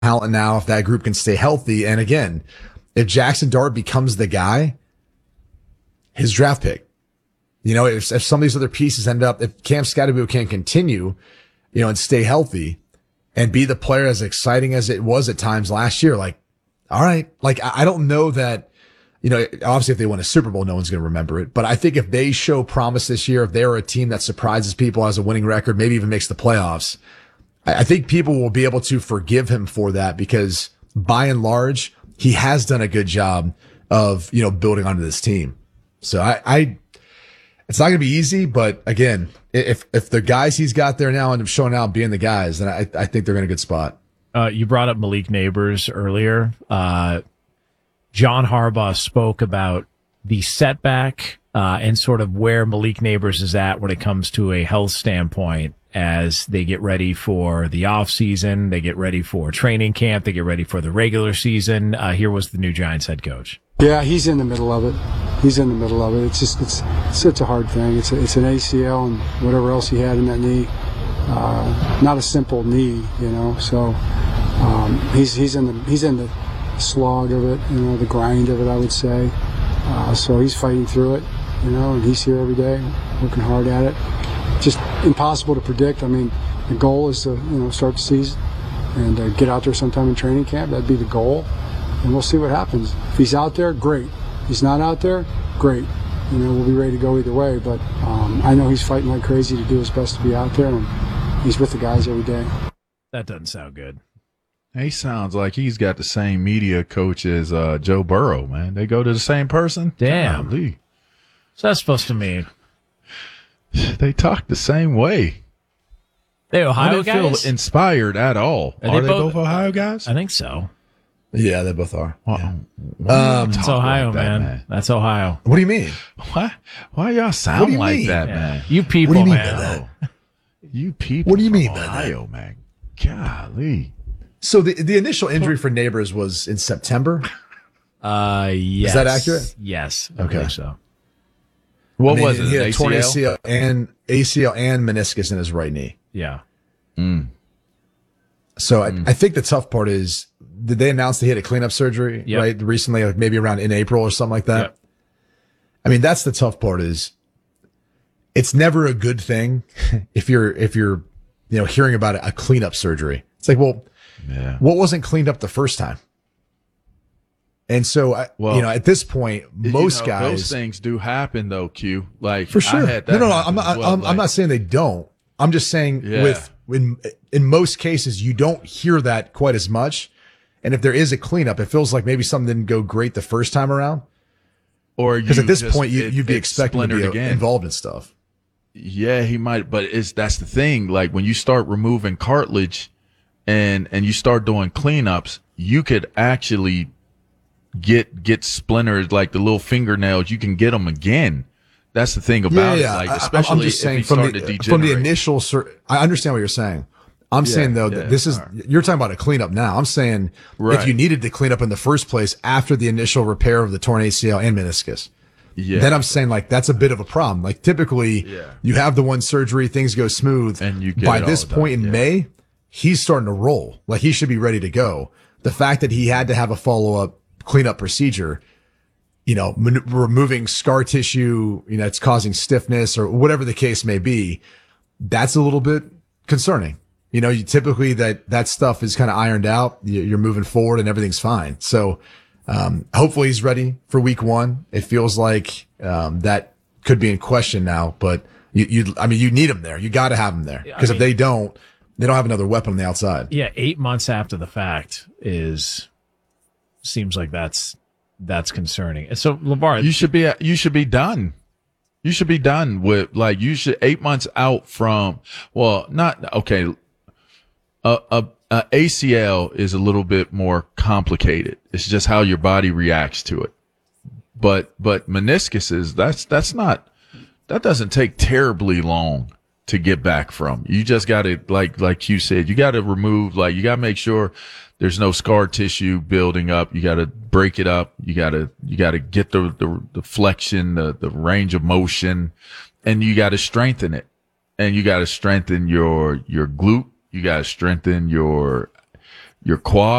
talent now if that group can stay healthy. And again, if Jackson Dart becomes the guy, his draft pick, if some of these other pieces end up, if Cam Skattebo can continue, and stay healthy and be the player as exciting as it was at times last year, like, all right, like, I don't know that, obviously if they win a Super Bowl, no one's going to remember it. But I think if they show promise this year, if they're a team that surprises people, has a winning record, maybe even makes the playoffs, I think people will be able to forgive him for that because by and large, he has done a good job of, building onto this team. So it's not going to be easy, but again, if the guys he's got there now end up showing out being the guys, then I think they're in a good spot. You brought up Malik Neighbors earlier. John Harbaugh spoke about the setback and sort of where Malik Neighbors is at when it comes to a health standpoint as they get ready for the off season, they get ready for training camp, they get ready for the regular season. Here was the new Giants head coach. Yeah, he's in the middle of it. It's just it's such a hard thing. It's an ACL and whatever else he had in that knee. Not a simple knee, So he's in the slog of it, the grind of it, I would say. So he's fighting through it, and he's here every day, working hard at it. Just impossible to predict. I mean, the goal is to, start the season and get out there sometime in training camp. That'd be the goal, and we'll see what happens. If he's out there, great. If he's not out there, great. We'll be ready to go either way, but I know he's fighting like crazy to do his best to be out there, and he's with the guys every day. That doesn't sound good. He sounds like he's got the same media coach as Joe Burrow, man. They go to the same person? Damn. Golly. So that's supposed to mean? They talk the same way. They Ohio guys? I didn't feel inspired at all. Are they both Ohio guys? I think so. Yeah, they both are. Yeah. That's Ohio, like that, man. That's Ohio. What do you mean? Why y'all sound like that, man? You people, what do you mean man. by that? You people. What do you mean by Ohio, that? Man? Golly. So the initial injury for Neighbors was in September? Yes. Is that accurate? Yes. Okay. I believe so. What was it? He had torn ACL? ACL and meniscus in his right knee. Yeah. So I think the tough part is, did they announce they had a cleanup surgery right recently, like maybe around in April or something like that? Yep. I mean, that's the tough part is it's never a good thing if you're hearing about a cleanup surgery. It's like, well, what wasn't cleaned up the first time? And so, at this point, most guys, those things do happen though, Q. Like for sure. I had that I'm not saying they don't. I'm just saying in most cases, you don't hear that quite as much. And if there is a cleanup, it feels like maybe something didn't go great the first time around. Or because at this point, you'd be expecting to be involved in stuff. Yeah, he might, but that's the thing. Like when you start removing cartilage and you start doing cleanups, you could actually get splinters, like the little fingernails. You can get them again. That's the thing about it. Like, especially I'm just saying if from the initial, I understand what you're saying. I'm saying though that this is you're talking about a cleanup now. I'm saying if you needed to clean up in the first place after the initial repair of the torn ACL and meniscus, then I'm saying like that's a bit of a problem. Like typically you have the one surgery, things go smooth, and you get by this point in May, he's starting to roll. Like he should be ready to go. The fact that he had to have a follow-up cleanup procedure, removing scar tissue, it's causing stiffness or whatever the case may be, that's a little bit concerning. You typically that stuff is kind of ironed out. You're moving forward and everything's fine. So, hopefully he's ready for week 1. It feels like, that could be in question now, but you need him there. You got to have him there because if they don't have another weapon on the outside. Yeah. 8 months after the fact seems like that's concerning. And so LeVar, you should be done. You should be done with 8 months out from, ACL is a little bit more complicated. It's just how your body reacts to it. But meniscus that doesn't take terribly long to get back from. You just got to, like you said, you got to remove, you got to make sure there's no scar tissue building up. You got to break it up. You got to get the flexion, the range of motion, and you got to strengthen it. And you got to strengthen your glute. You got to strengthen your your quad.